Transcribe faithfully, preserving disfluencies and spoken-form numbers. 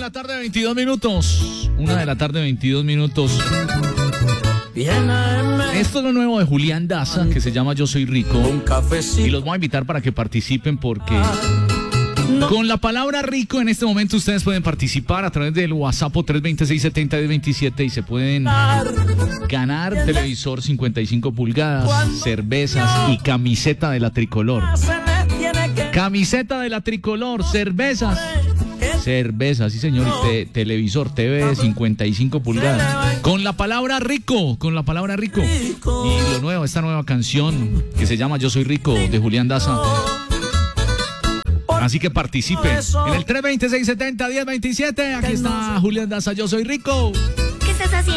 la tarde, veintidós minutos. Una de la tarde, veintidós minutos. Esto es lo nuevo de Julián Daza, que se llama Yo Soy Rico. Y los voy a invitar para que participen porque con la palabra rico en este momento ustedes pueden participar a través del WhatsApp tres dos seis, siete cero, uno cero dos siete y se pueden ganar televisor cincuenta y cinco pulgadas, cervezas y camiseta de la tricolor. Camiseta de la tricolor, cervezas. Cerveza, sí señor, y te, televisor, T V de cincuenta y cinco pulgadas. Con la palabra rico, con la palabra rico. Y lo nuevo, esta nueva canción que se llama Yo Soy Rico, de Julián Daza. Así que participe en el tres dos seis, siete cero, uno cero dos siete. Aquí está Julián Daza, Yo Soy Rico. ¿Qué estás haciendo?